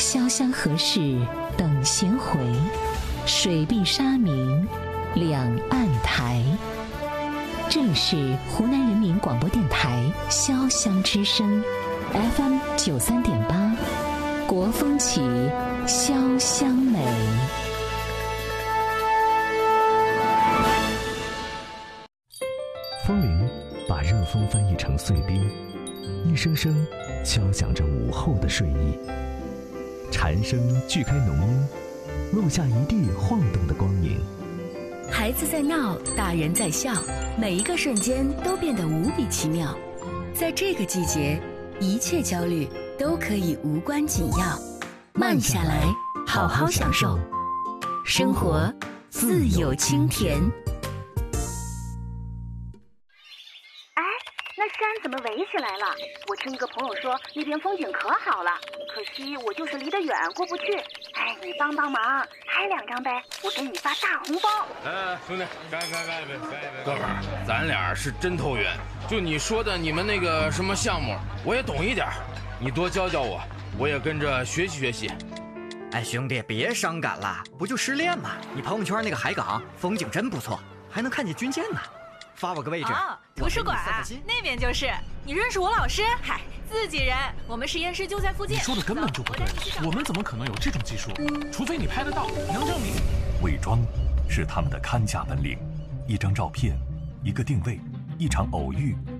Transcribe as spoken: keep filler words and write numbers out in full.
潇湘河市等闲回，水碧沙明两岸台。这里是湖南人民广播电台潇湘之声 F M 九三点八，国风起，潇湘美。 风铃把热风翻译成碎冰，一声声敲响着午后的睡意。蝉声锯开浓荫，落下一地晃动的光影。 孩子在闹，大人在笑，每一个瞬间都变得无比奇妙。在这个季节，一切焦虑都可以无关紧要，慢下来，好好享受生活，自有清甜。 那山怎么围起来了？我听一个朋友说那边风景可好了，可惜我就是离得远过不去。哎，你帮帮忙，拍两张呗，我给你发大红包。 哎，兄弟，干干干一杯，干一杯！哥们儿，咱俩是真投缘。就你说的你们那个什么项目，我也懂一点，你多教教我，我也跟着学习学习。 哎，兄弟，别伤感了，不就失恋吗？你朋友圈那个海港风景真不错，还能看见军舰呢。发我个位置。 哦，图书馆啊，那边就是。你认识我老师？嗨，自己人，我们实验室就在附近。 你说的根本就不对，我们怎么可能有这种技术？除非你拍得到，能证明。 伪装是他们的看家本领，一张照片，一个定位，一场偶遇。